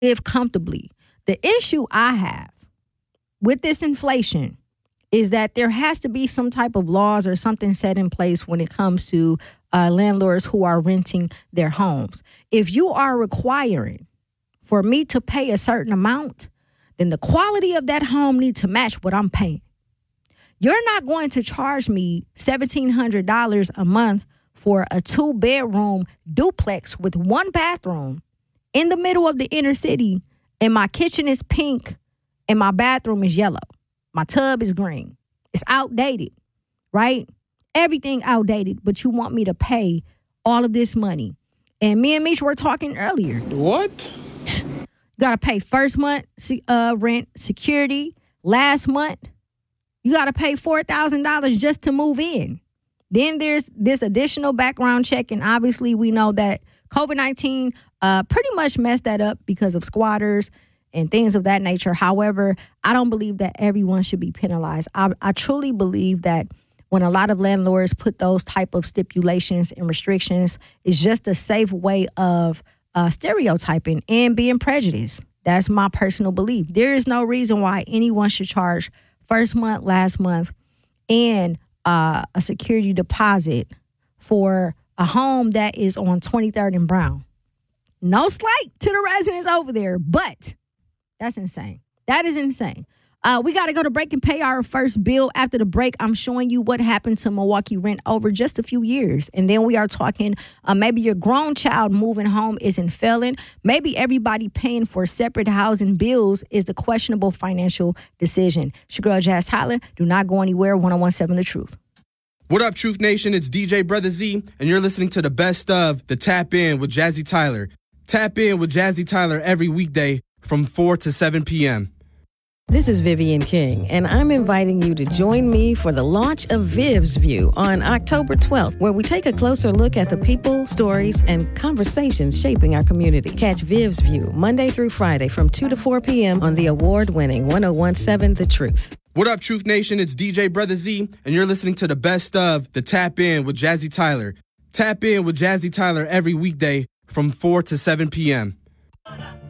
live comfortably. The issue I have with this inflation is that there has to be some type of laws or something set in place when it comes to landlords who are renting their homes. If you are requiring for me to pay a certain amount, then the quality of that home needs to match what I'm paying. You're not going to charge me $1,700 a month for a 2-bedroom duplex with 1 bathroom in the middle of the inner city, and my kitchen is pink and my bathroom is yellow. My tub is green. It's outdated, right? Everything outdated, but you want me to pay all of this money. And me and Mish were talking earlier. What? You got to pay first month rent, security. Last month, you got to pay $4,000 just to move in. Then there's this additional background check, and obviously we know that COVID-19 pretty much messed that up because of squatters and things of that nature. However, I don't believe that everyone should be penalized. I truly believe that when a lot of landlords put those type of stipulations and restrictions, it's just a safe way of stereotyping and being prejudiced. That's my personal belief. There is no reason why anyone should charge first month, last month, and a security deposit for a home that is on 23rd and Brown. No slight to the residents over there, but that's insane. That is insane. We got to go to break and pay our first bill. After the break, I'm showing you what happened to Milwaukee rent over just a few years. And then we are talking maybe your grown child moving home isn't failing. Maybe everybody paying for separate housing bills is the questionable financial decision. It's your girl, Jazz Tyler. Do not go anywhere. 101.7 The Truth. What up, Truth Nation? It's DJ Brother Z, and you're listening to the best of the Tap In with Jazzy Tyler. Tap in with Jazzy Tyler every weekday from 4 to 7 p.m. This is Vivian King, and I'm inviting you to join me for the launch of Viv's View on October 12th, where we take a closer look at the people, stories, and conversations shaping our community. Catch Viv's View Monday through Friday from 2 to 4 p.m. on the award-winning 101.7 The Truth. What up, Truth Nation? It's DJ Brother Z, and you're listening to the best of the Tap In with Jazzy Tyler. Tap in with Jazzy Tyler every weekday from 4 to 7 p.m.